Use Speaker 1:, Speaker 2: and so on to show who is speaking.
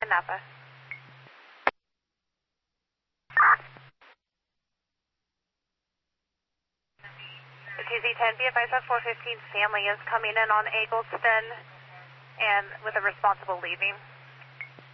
Speaker 1: Napa. TZ10, be advised that 415's family is coming in on Eggleston and with a responsible leaving.